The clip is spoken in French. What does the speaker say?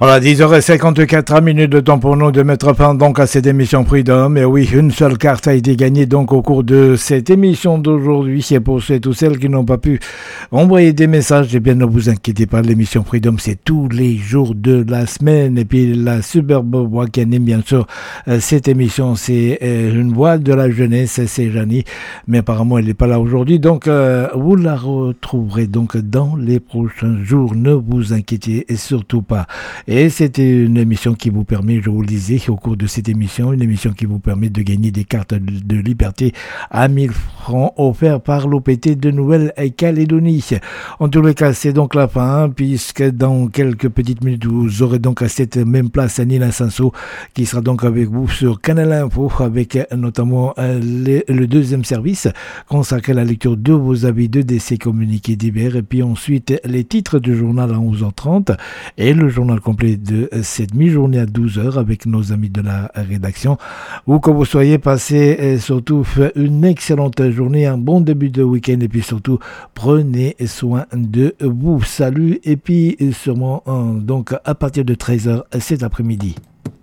Voilà, 10h54 minutes de temps pour nous de mettre fin donc à cette émission Freedom. Et oui, une seule carte a été gagnée donc au cours de cette émission d'aujourd'hui. Et pour ceux et toutes celles qui n'ont pas pu envoyer des messages, eh bien ne vous inquiétez pas, l'émission Freedom c'est tous les jours de la semaine. Et puis la superbe voix qui anime bien sûr cette émission, c'est une voix de la jeunesse, c'est Janie. Mais apparemment elle n'est pas là aujourd'hui, donc vous la retrouverez donc dans les prochains jours. Ne vous inquiétez surtout pas. Et c'était une émission qui vous permet, je vous le disais au cours de cette émission, une émission qui vous permet de gagner des cartes de liberté à 1000 francs offerts par l'OPT de Nouvelle-Calédonie. En tous les cas, c'est donc la fin, puisque dans quelques petites minutes, vous aurez donc à cette même place Nina Sanso qui sera donc avec vous sur Canal Info, avec notamment le deuxième service consacré à la lecture de vos avis de décès communiqués divers, et puis ensuite les titres du journal à 11h30 et le journal complet de cette mi-journée à 12h avec nos amis de la rédaction. Où que vous soyez, passez surtout une excellente journée, un bon début de week-end, et puis surtout prenez soin de vous. Salut, et puis sûrement donc à partir de 13h cet après-midi.